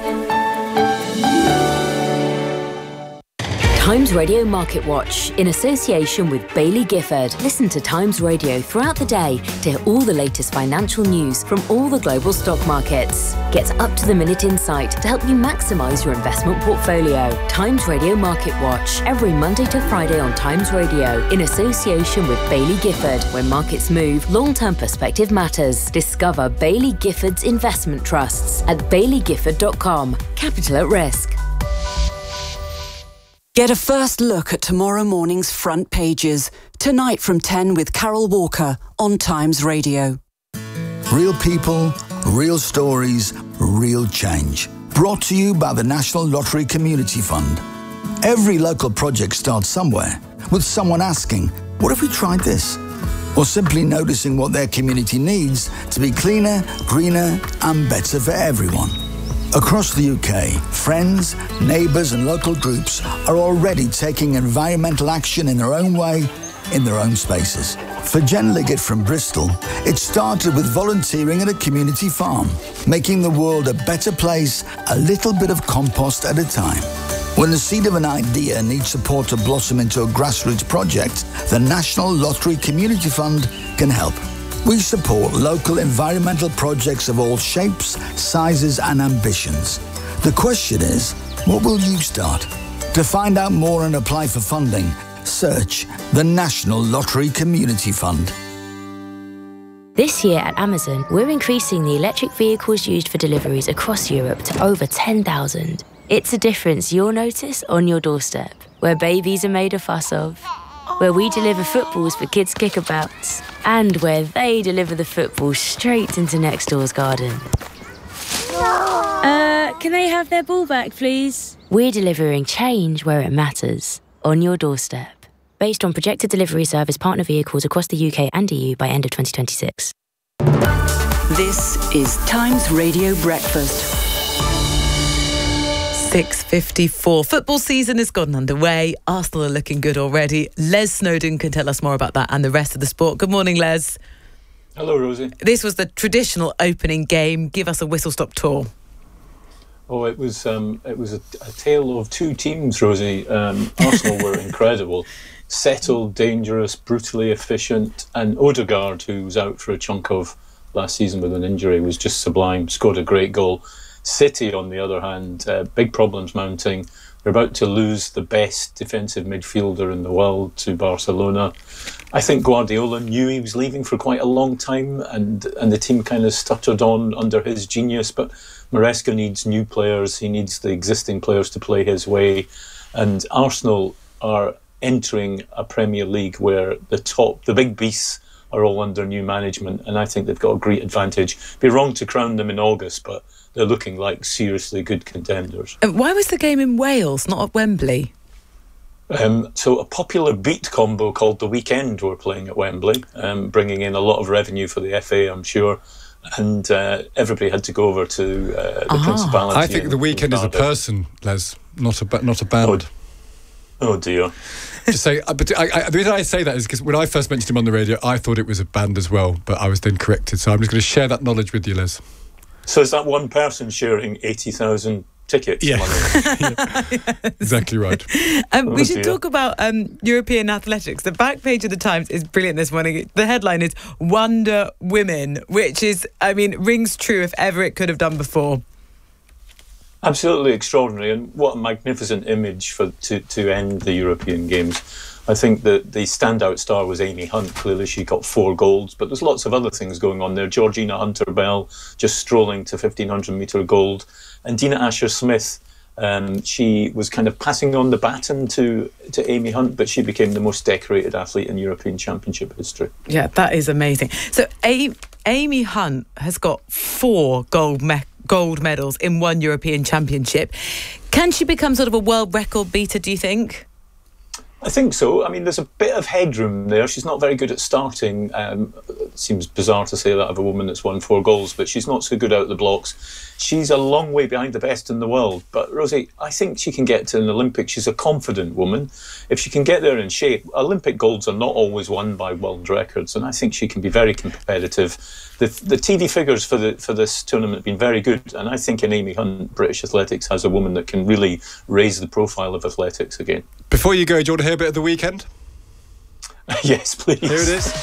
Times Radio Market Watch, in association with Bailey Gifford. Listen to Times Radio throughout the day to hear all the latest financial news from all the global stock markets. Get up-to-the-minute insight to help you maximise your investment portfolio. Times Radio Market Watch, every Monday to Friday on Times Radio, in association with Bailey Gifford. When markets move, long-term perspective matters. Discover Bailey Gifford's investment trusts at baileygifford.com. Capital at risk. Get a first look at tomorrow morning's front pages. Tonight from 10 with Carol Walker on Times Radio. Real people, real stories, real change. Brought to you by the National Lottery Community Fund. Every local project starts somewhere, with someone asking, what if we tried this? Or simply noticing what their community needs to be cleaner, greener, and better for everyone. Across the UK, friends, neighbours and local groups are already taking environmental action in their own way, in their own spaces. For Jen Liggett from Bristol, it started with volunteering at a community farm, making the world a better place, a little bit of compost at a time. When the seed of an idea needs support to blossom into a grassroots project, the National Lottery Community Fund can help. We support local environmental projects of all shapes, sizes and ambitions. The question is, What will you start? To find out more and apply for funding, search the National Lottery Community Fund. This year at Amazon, we're increasing the electric vehicles used for deliveries across Europe to over 10,000. It's a difference you'll notice on your doorstep, where babies are made a fuss of, where we deliver footballs for kids' kickabouts, and where they deliver the football straight into next door's garden. Can they have their ball back, please? We're delivering change where it matters, on your doorstep. Based on projected delivery service partner vehicles across the UK and EU by end of 2026. This is Times Radio Breakfast. 6:54. Football season has gotten underway. Arsenal are looking good already. Les Snowdon can tell us more about that and the rest of the sport. Good morning, Les. Hello, Rosie. This was the traditional opening game. Give us a whistle-stop tour. Oh, it was a tale of two teams, Rosie. Arsenal were incredible. Settled, dangerous, brutally efficient, and Odegaard, who was out for a chunk of last season with an injury, was just sublime, scored a great goal. City, on the other hand, big problems mounting. They're about to lose the best defensive midfielder in the world to Barcelona. I think Guardiola knew he was leaving for quite a long time, and the team kind of stuttered on under his genius, but Maresca needs new players. He needs the existing players to play his way, and Arsenal are entering a Premier League where the big beasts are all under new management, and I think they've got a great advantage. It'd be wrong to crown them in August, but they're looking like seriously good contenders. Why was the game in Wales, not at Wembley? So a popular beat combo called The Weekend were playing at Wembley, bringing in a lot of revenue for the FA, I'm sure. And everybody had to go over to the Principality. I think The Weekend is a person, Les, not a band. Oh dear. Just say, but the reason I say that is because when I first mentioned him on the radio, I thought it was a band as well, but I was then corrected. So I'm just going to share that knowledge with you, Les. So is that one person sharing 80,000 tickets? Yeah. Exactly right. We should talk about European athletics. The back page of the Times is brilliant this morning. The headline is Wonder Women, which is, rings true if ever it could have done before. Absolutely extraordinary, and what a magnificent image to end the European Games. I think that the standout star was Amy Hunt. Clearly she got 4 golds, but there's lots of other things going on there. Georgina Hunter-Bell just strolling to 1,500 metre gold, and Dina Asher-Smith, she was kind of passing on the baton to Amy Hunt, but she became the most decorated athlete in European Championship history. Yeah, that is amazing. So Amy Hunt has got 4 gold medals in one European Championship. Can she become sort of a world record beater, do you think? I think so. There's a bit of headroom there. She's not very good at starting. It seems bizarre to say that of a woman that's won 4 goals, but she's not so good out the blocks. She's a long way behind the best in the world. But Rosie, I think she can get to an Olympic. She's a confident woman. If she can get there in shape, Olympic golds are not always won by world records, and I think she can be very competitive. The TV figures for this tournament have been very good, and I think in Amy Hunt, British athletics has a woman that can really raise the profile of athletics again. Before you go, do you want to hear a bit of The Weekend? Yes, please. Here it is.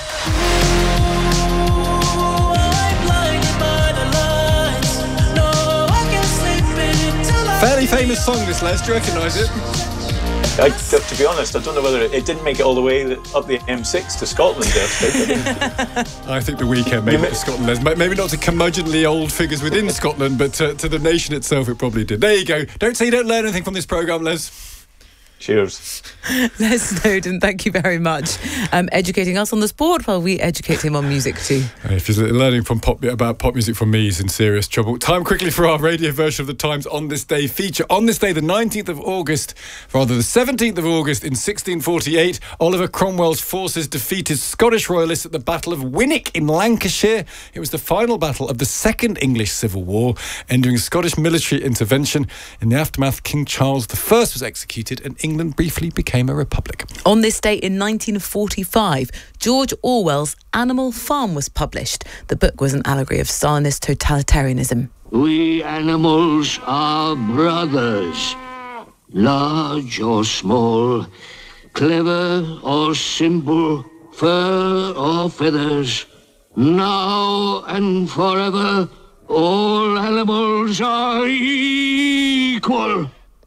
Fairly famous song, this, Les. Do you recognise it? To be honest, I don't know whether it didn't make it all the way up the M6 to Scotland. I think The Weekend made it to Scotland, Les. Maybe not to curmudgeonly old figures within Scotland, but to the nation itself it probably did. There you go. Don't say you don't learn anything from this programme, Les. Cheers. Les Snowdon, thank you very much. Educating us on the sport while we educate him on music too. If you're learning from about pop music from me, he's in serious trouble. Time quickly for our radio version of the Times On This Day feature. On this day, the 19th of August, rather the 17th of August in 1648, Oliver Cromwell's forces defeated Scottish royalists at the Battle of Winnick in Lancashire. It was the final battle of the Second English Civil War, ending Scottish military intervention. In the aftermath, King Charles I was executed and England briefly became a republic. On this day in 1945, George Orwell's Animal Farm was published. The book was an allegory of Stalinist totalitarianism. We animals are brothers, large or small, clever or simple, fur or feathers. Now and forever, all animals are equal.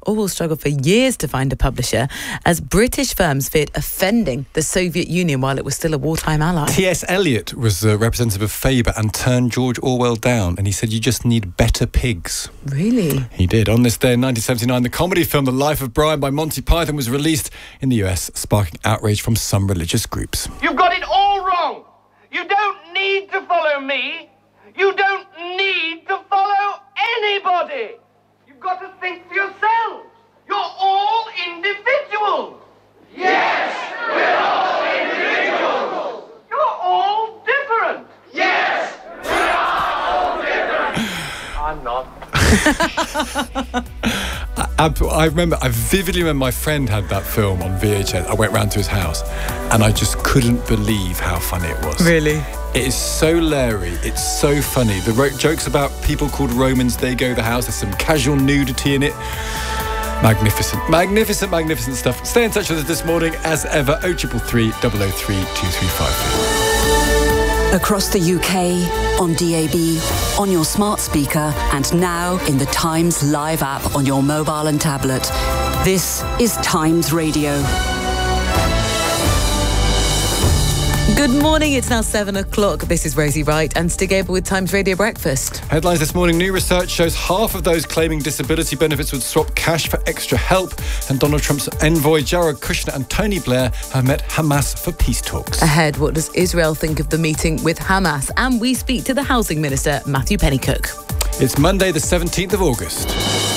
Orwell struggled for years to find a publisher as British firms feared offending the Soviet Union while it was still a wartime ally. T.S. Eliot was the representative of Faber and turned George Orwell down, and he said, "You just need better pigs." Really? He did. On this day in 1979, the comedy film The Life of Brian by Monty Python was released in the US, sparking outrage from some religious groups. You've got it all wrong. You don't need to follow me. You don't need to follow anybody. You've got to think for yourselves. You're all individuals. Yes, we're all individuals. You're all different. Yes, we are all different. I'm not. I vividly remember my friend had that film on VHS. I went round to his house and I just couldn't believe how funny it was. Really? It is so Larry. It's so funny. The jokes about people called Romans, they go the house. There's some casual nudity in it. Magnificent, magnificent, magnificent stuff. Stay in touch with us this morning as ever. 0333 003 2353. Across the UK, on DAB, on your smart speaker, and now in the Times Live app on your mobile and tablet. This is Times Radio. Good morning, it's now 7 o'clock. This is Rosie Wright and Stig Abel with Times Radio Breakfast. Headlines this morning. New research shows half of those claiming disability benefits would swap cash for extra help. And Donald Trump's envoy Jared Kushner and Tony Blair have met Hamas for peace talks. Ahead, what does Israel think of the meeting with Hamas? And we speak to the Housing Minister, Matthew Pennycook. It's Monday the 17th of August.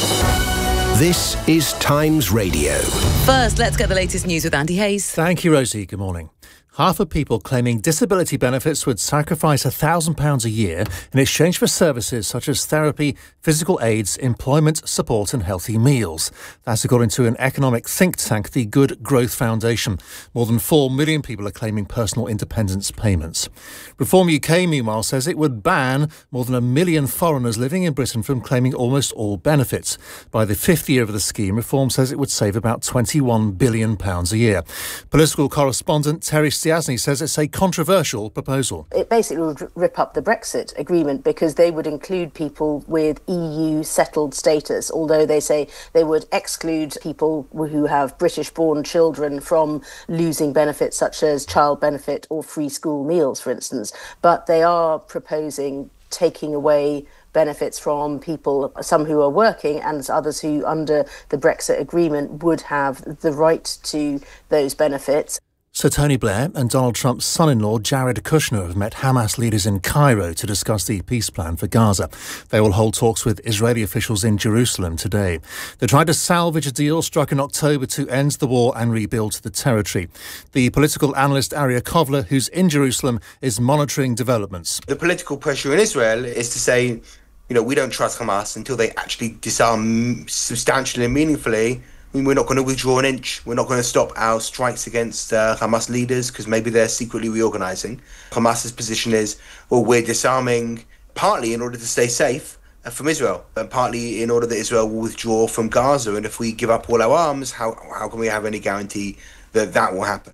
This is Times Radio. First, let's get the latest news with Andy Hayes. Thank you, Rosie. Good morning. Half of people claiming disability benefits would sacrifice £1,000 a year in exchange for services such as therapy, physical aids, employment support and healthy meals. That's according to an economic think tank, the Good Growth Foundation. More than 4 million people are claiming personal independence payments. Reform UK, meanwhile, says it would ban more than 1 million foreigners living in Britain from claiming almost all benefits. By the 5th year of the scheme, Reform says it would save about £21 billion a year. Political correspondent Terry Stiasny says it's a controversial proposal. It basically would rip up the Brexit agreement because they would include people with EU settled status, although they say they would exclude people who have British-born children from losing benefits such as child benefit or free school meals, for instance. But they are proposing taking away benefits from people, some who are working and others who, under the Brexit agreement, would have the right to those benefits. So Tony Blair and Donald Trump's son-in-law Jared Kushner have met Hamas leaders in Cairo to discuss the peace plan for Gaza. They will hold talks with Israeli officials in Jerusalem today. They're trying to salvage a deal struck in October to end the war and rebuild the territory. The political analyst Aria Kovler, who's in Jerusalem, is monitoring developments. The political pressure in Israel is to say, we don't trust Hamas until they actually disarm substantially and meaningfully. We're not going to withdraw an inch. We're not going to stop our strikes against Hamas leaders because maybe they're secretly reorganising. Hamas's position is, well, we're disarming partly in order to stay safe from Israel, and partly in order that Israel will withdraw from Gaza. And if we give up all our arms, how can we have any guarantee that that will happen?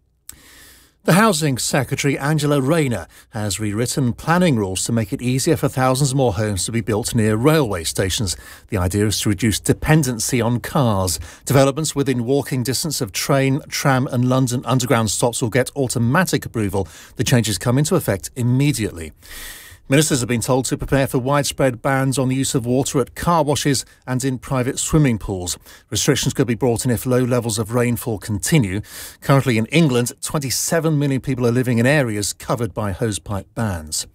The Housing Secretary, Angela Rayner, has rewritten planning rules to make it easier for thousands more homes to be built near railway stations. The idea is to reduce dependency on cars. Developments within walking distance of train, tram and London Underground stops will get automatic approval. The changes come into effect immediately. Ministers have been told to prepare for widespread bans on the use of water at car washes and in private swimming pools. Restrictions could be brought in if low levels of rainfall continue. Currently in England, 27 million people are living in areas covered by hosepipe bans.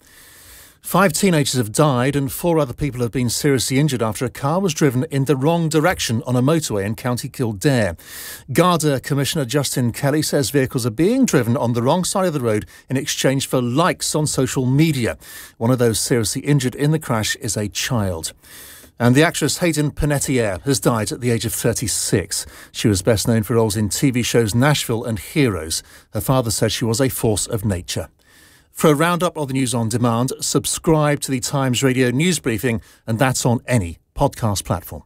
5 teenagers have died and 4 other people have been seriously injured after a car was driven in the wrong direction on a motorway in County Kildare. Garda Commissioner Justin Kelly says vehicles are being driven on the wrong side of the road in exchange for likes on social media. One of those seriously injured in the crash is a child. And the actress Hayden Panettiere has died at the age of 36. She was best known for roles in TV shows Nashville and Heroes. Her father said she was a force of nature. For a roundup of the news on demand, subscribe to the Times Radio news briefing, and that's on any podcast platform.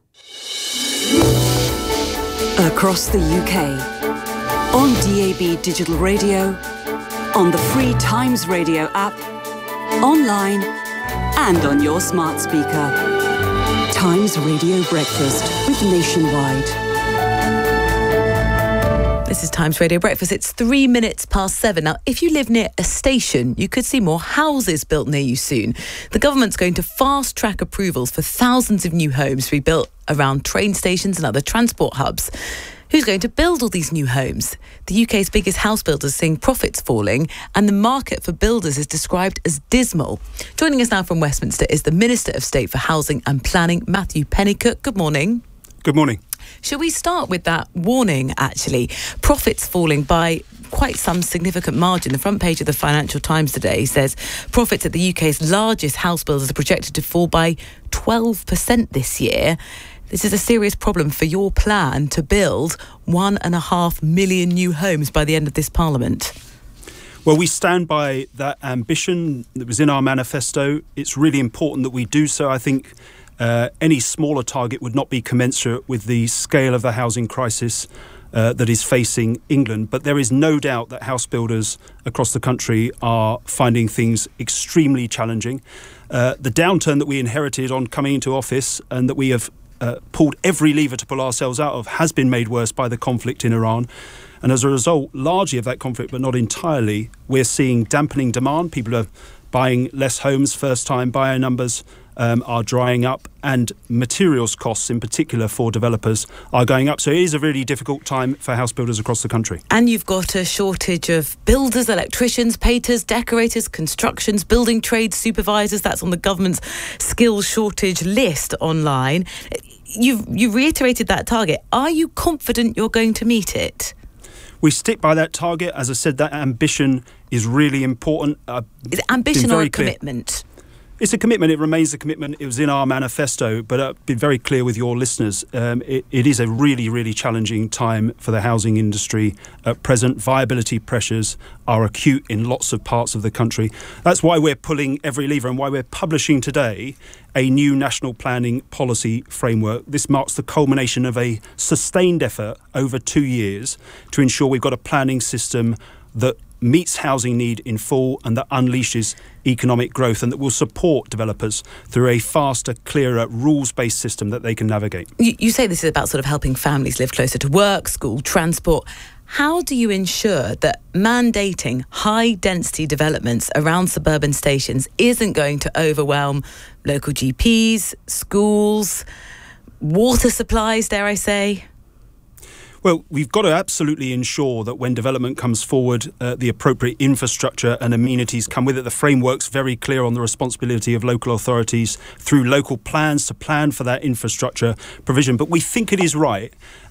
Across the UK, on DAB Digital Radio, on the free Times Radio app, online and on your smart speaker. Times Radio Breakfast with Nationwide. This is Times Radio Breakfast. It's 3 minutes past 7. Now, if you live near a station, you could see more houses built near you soon. The government's going to fast-track approvals for thousands of new homes to be built around train stations and other transport hubs. Who's going to build all these new homes? The UK's biggest house builders seeing profits falling, and the market for builders is described as dismal. Joining us now from Westminster is the Minister of State for Housing and Planning, Matthew Pennycook. Good morning. Good morning. Shall we start with that warning, actually? Profits falling by quite some significant margin. The front page of the Financial Times today says profits at the UK's largest house builders are projected to fall by 12% this year. This is a serious problem for your plan to build 1.5 million new homes by the end of this Parliament. Well, we stand by that ambition that was in our manifesto. It's really important that we do so. I think any smaller target would not be commensurate with the scale of the housing crisis that is facing England. But there is no doubt that house builders across the country are finding things extremely challenging. The downturn that we inherited on coming into office and that we have pulled every lever to pull ourselves out of has been made worse by the conflict in Iran. And as a result, largely of that conflict, but not entirely, we're seeing dampening demand. People are buying less homes, first-time buyer numbers are drying up, and materials costs in particular for developers are going up. So it is a really difficult time for house builders across the country. And you've got a shortage of builders, electricians, painters, decorators, constructions, building trades supervisors. That's on the government's skills shortage list online. You've reiterated that target. Are you confident you're going to meet it? We stick by that target. As I said, that ambition is really important. Is it ambition or a commitment? It's a commitment. It remains a commitment. It was in our manifesto, but I've been very clear with your listeners. It is a really, really challenging time for the housing industry at present. Viability pressures are acute in lots of parts of the country. That's why we're pulling every lever and why we're publishing today a new national planning policy framework. This marks the culmination of a sustained effort over 2 years to ensure we've got a planning system that meets housing need in full and that unleashes economic growth and that will support developers through a faster, clearer, rules-based system that they can navigate. You say this is about sort of helping families live closer to work, school, transport. How do you ensure that mandating high-density developments around suburban stations isn't going to overwhelm local GPs, schools, water supplies, dare I say? Well, we've got to absolutely ensure that when development comes forward, the appropriate infrastructure and amenities come with it. The framework's very clear on the responsibility of local authorities through local plans to plan for that infrastructure provision. But we think it is right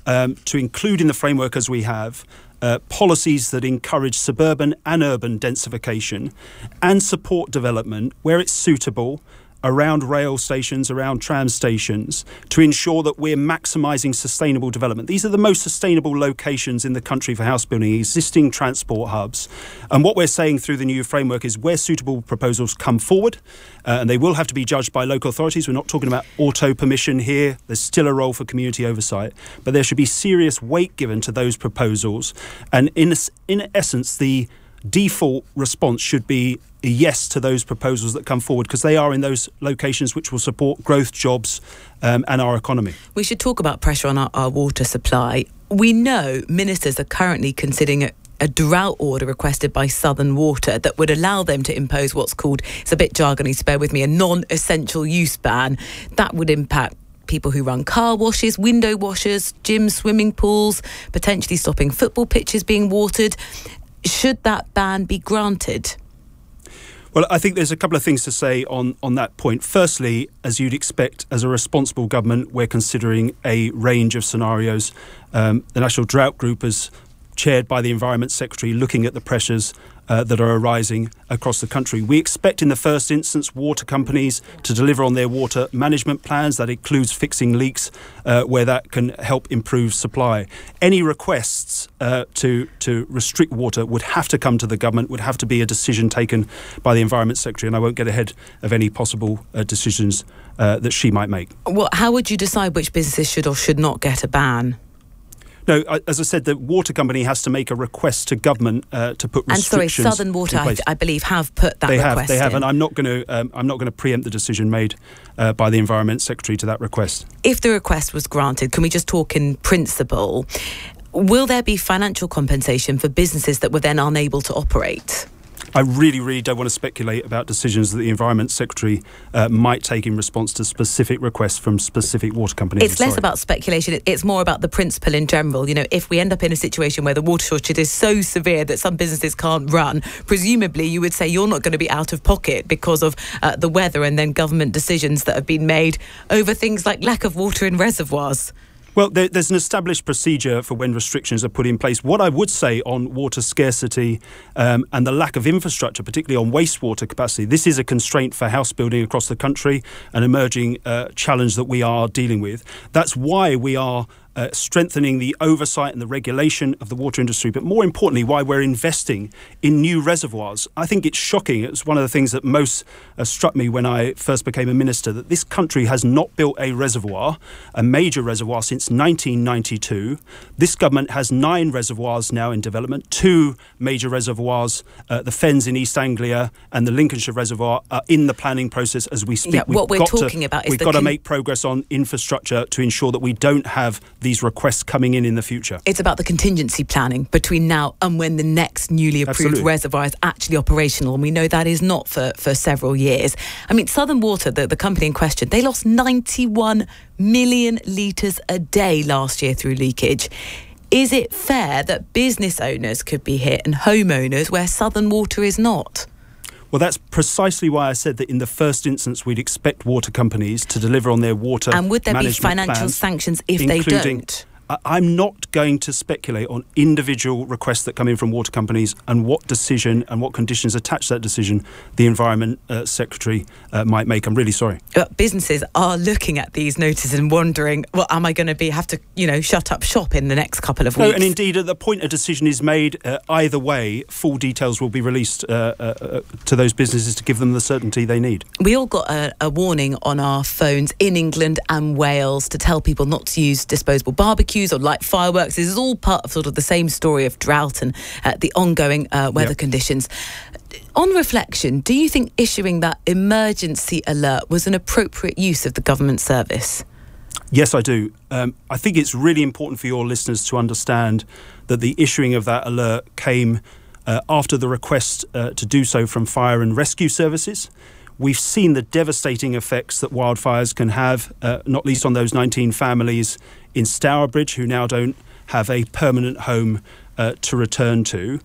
to include in the framework, as we have, policies that encourage suburban and urban densification and support development where it's suitable, around rail stations, around tram stations, to ensure that we're maximising sustainable development. These are the most sustainable locations in the country for house building, existing transport hubs. And what we're saying through the new framework is where suitable proposals come forward, and they will have to be judged by local authorities. We're not talking about auto permission here. There's still a role for community oversight. But there should be serious weight given to those proposals. And in essence, the default response should be a yes to those proposals that come forward, because they are in those locations which will support growth, jobs and our economy. We should talk about pressure on our water supply. We know ministers are currently considering a drought order requested by Southern Water that would allow them to impose what's called, it's a bit jargony, so bear with me, a non-essential use ban. That would impact people who run car washes, window washers, gyms, swimming pools, potentially stopping football pitches being watered. Should that ban be granted? Well, I think there's a couple of things to say on that point. Firstly, as you'd expect, as a responsible government, we're considering a range of scenarios. The National Drought Group is chaired by the Environment Secretary, looking at the pressures that are arising across the country. We expect in the first instance water companies to deliver on their water management plans. That includes fixing leaks where that can help improve supply. Any requests to restrict water would have to come to the government, would have to be a decision taken by the Environment Secretary, and I won't get ahead of any possible decisions that she might make. Well, how would you decide which businesses should or should not get a ban? No, as I said, the water company has to make a request to government to put restrictions. And sorry, Southern Water, I believe, have put that request They have, in. and I'm not going to preempt the decision made by the Environment Secretary to that request. If the request was granted, can we just talk in principle? Will there be financial compensation for businesses that were then unable to operate? I really, really don't want to speculate about decisions that the Environment Secretary might take in response to specific requests from specific water companies. It's less about speculation. It's more about the principle in general. You know, if we end up in a situation where the water shortage is so severe that some businesses can't run, presumably you would say you're not going to be out of pocket because of the weather and then government decisions that have been made over things like lack of water in reservoirs. Well, there's an established procedure for when restrictions are put in place. What I would say on water scarcity and the lack of infrastructure, particularly on wastewater capacity, this is a constraint for house building across the country, an emerging challenge that we are dealing with. That's why we are strengthening the oversight and the regulation of the water industry, but more importantly, why we're investing in new reservoirs. I think it's shocking. It was one of the things that most struck me when I first became a minister, that this country has not built a reservoir, a major reservoir, since 1992. This government has 9 reservoirs now in development, 2 major reservoirs, the Fens in East Anglia and the Lincolnshire Reservoir are in the planning process as we speak. Yeah, what we're talking about is we've got to make progress on infrastructure to ensure that we don't have these requests coming in the future. It's about the contingency planning between now and when the next newly approved reservoir is actually operational, and we know that is not for several years. I mean, Southern Water, the company in question, they lost 91 million litres a day last year through leakage. Is it fair that business owners could be hit and homeowners where Southern Water is not? Well, that's precisely why I said that in the first instance we'd expect water companies to deliver on their water management plans. And would there be financial sanctions if they don't? I'm not going to speculate on individual requests that come in from water companies and what decision and what conditions attached to that decision the Environment Secretary might make. I'm really sorry. Businesses are looking at these notices and wondering, well, am I going to have to, shut up shop in the next couple of weeks? No, and indeed, at the point a decision is made, either way, full details will be released to those businesses to give them the certainty they need. We all got a warning on our phones in England and Wales to tell people not to use disposable barbecues or light fireworks. This is all part of sort of the same story of drought and the ongoing weather conditions. On reflection, do you think issuing that emergency alert was an appropriate use of the government service? Yes, I do. I think it's really important for your listeners to understand that the issuing of that alert came after the request to do so from fire and rescue services. We've seen the devastating effects that wildfires can have, not least on those 19 families in Stourbridge who now don't have a permanent home to return to.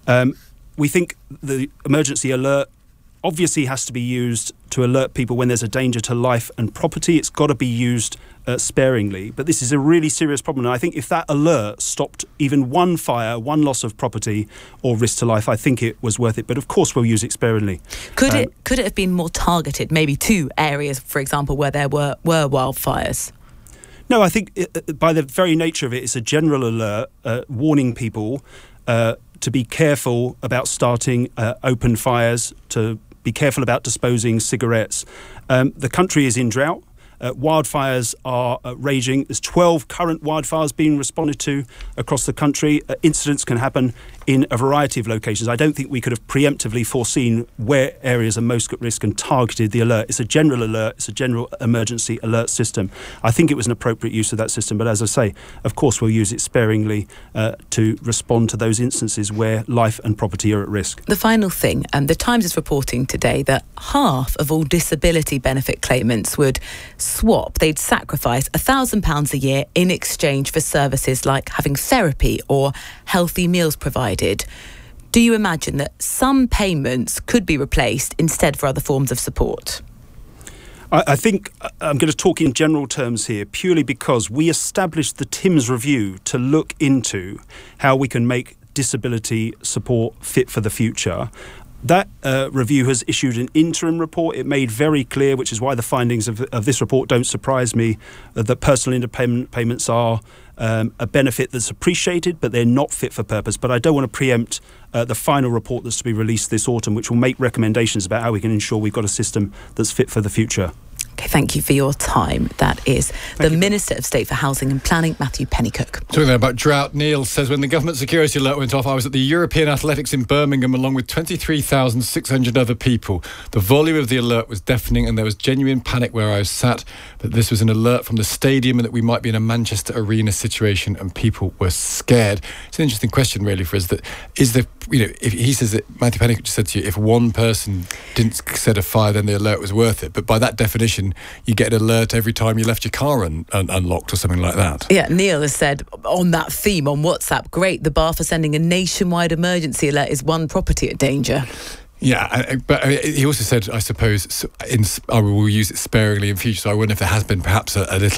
We think the emergency alert obviously has to be used to alert people when there's a danger to life and property. It's got to be used sparingly. But this is a really serious problem. And I think if that alert stopped even one fire, one loss of property or risk to life, I think it was worth it. But of course, we'll use it sparingly. Could it have been more targeted, maybe to areas, for example, where there were wildfires? No, I think by the very nature of it, it's a general alert warning people to be careful about starting open fires, to be careful about disposing cigarettes. The country is in drought. Wildfires are raging. There's 12 current wildfires being responded to across the country. Incidents can happen in a variety of locations. I don't think we could have preemptively foreseen where areas are most at risk and targeted the alert. It's a general alert. It's a general emergency alert system. I think it was an appropriate use of that system. But as I say, of course, we'll use it sparingly to respond to those instances where life and property are at risk. The final thing, the Times is reporting today that half of all disability benefit claimants would swap. They'd sacrifice £1,000 a year in exchange for services like having therapy or healthy meals provided. Do you imagine that some payments could be replaced instead for other forms of support? I think I'm going to talk in general terms here purely because we established the TIMS review to look into how we can make disability support fit for the future. That review has issued an interim report. It made very clear, which is why the findings of this report don't surprise me, that personal independent payments are a benefit that's appreciated, but they're not fit for purpose. But I don't want to preempt the final report that's to be released this autumn, which will make recommendations about how we can ensure we've got a system that's fit for the future. Okay, thank you for your time. That is the Minister of State for Housing and Planning, Matthew Pennycook. Talking there about drought, Neil says, when the government security alert went off, I was at the European Athletics in Birmingham along with 23,600 other people. The volume of the alert was deafening and there was genuine panic where I was sat. But this was an alert from the stadium and that we might be in a Manchester Arena situation and people were scared. It's an interesting question, really, for us. That is the, if he says that Matthew Pennycook just said to you, if one person didn't set a fire, then the alert was worth it. But by that definition, you get an alert every time you left your car unlocked or something like that. Yeah, Neil has said on that theme on WhatsApp, great, the bar for sending a nationwide emergency alert is one property at danger. Yeah, but he also said, I suppose, I will use it sparingly in future, so I wonder if there has been perhaps a little